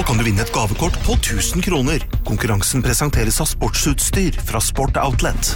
Nå kan du vinne et gavekort på 1000 kroner. Konkurransen presenteres av sportsutstyr fra Sport Outlet.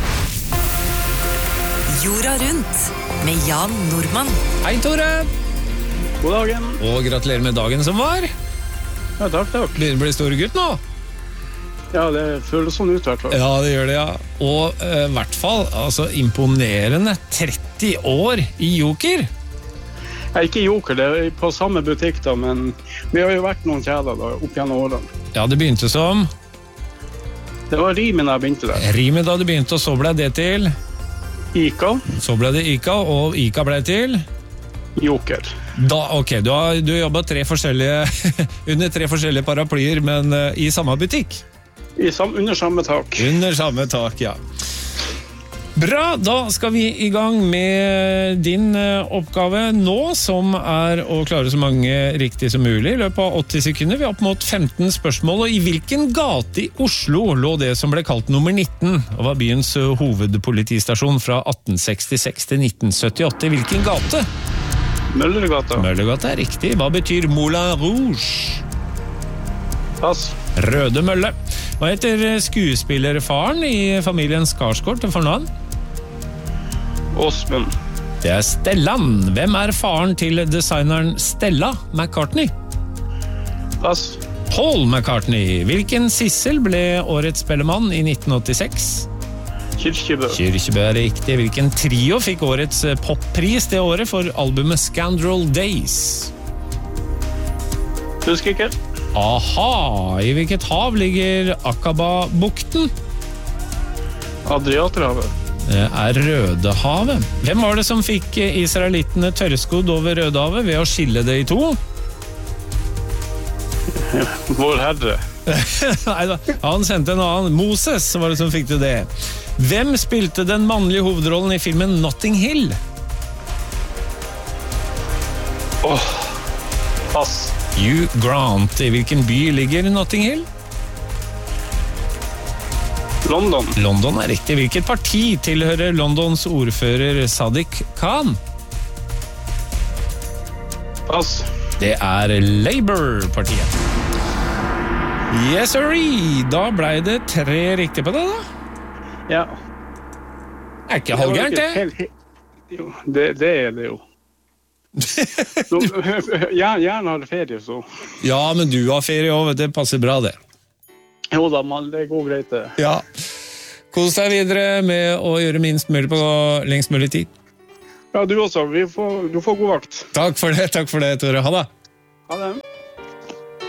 Jorda rundt med Jan Nordmann. Hei Tore! God dagen. Og gratulerer med dagen som var. Ja, takk. Begynner å bli stor gutt nå. Ja, det føles sånn ut i hvert fall. Ja, det gjør det, ja. Og i hvert fall, altså imponerende 30 år i Joker. Jeg er ikke Joker, det er på samme butikk da, men vi har jo vært noen kjæder da, opp gjennom årene. Ja, det begynte som... Det var Rimi da jeg begynte der. Rimi da du begynte, og så ble det til... Ica. Så ble det Ica, og Ica ble til... Joker. Da, ok, du har jobbet under 3 forskjellige paraplyer, men i samme butikk. Under samme tak. Under samme tak, ja. Bra, da skal vi i gang med din oppgave nå, som å klare så mange riktig som mulig. I løpet av 80 sekunder, vi har opp mot 15 spørsmål, og i hvilken gate i Oslo lå det som ble kalt nummer 19, og var byens hovedpolitistasjon fra 1866 til 1978? I hvilken gate? Møllergata. Møllergata er riktig. Hva betyr Moulin Rouge? Pass. Røde Mølle. Hva heter skuespillerfaren i familien Skarsgård til fornavn? Åsmund. Det er Stellan. Hvem er faren til designeren Stella McCartney? Pass. Paul McCartney. Hvilken Sissel ble årets spellemann i 1986? Kyrkjebø. Kyrkjebø er riktig. Hvilken trio fikk årets poppris det året for albumet Scandal Days? Husker ikke. Aha, i hvilket hav ligger Aqaba-bukten? Adriaterhavet. Det er Rødehavet. Hvem var det som fikk israelittene tørrskodd over Rødehavet ved å skille det i to? Vår Herre. Neida, han sendte en annen. Moses var det som fikk til det. Hvem spilte den mannlige hovedrollen i filmen Notting Hill? Pass. Hugh Grant. I hvilken by ligger Notting Hill? London. London er riktig. Hvilket parti tilhører Londons ordfører Sadiq Khan? Pass. Det er Labour-partiet. Yes, sirree! Da ble det 3 riktig på det, da. Ja. Er ikke halvgærent, det? Jo, det er det jo. Gjerne har ferie, så. Ja, men du har ferie også, det passer bra, det. Jo da, man, det går greit, det. Ja. Kos deg videre med å gjøre minst mulig på lengst mulig tid. Ja, du også. Du får god vakt. Takk for det, Tore. Ha det. Ha det.